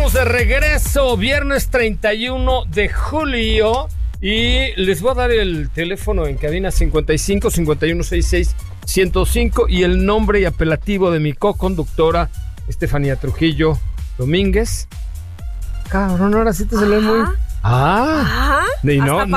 Estamos de regreso, viernes 31 de julio. Y les voy a dar el teléfono en cabina 55 51 66 105 y el nombre y apelativo de mi co-conductora, Estefanía Trujillo Domínguez. Cabrón, ahora sí te salió muy... Y no,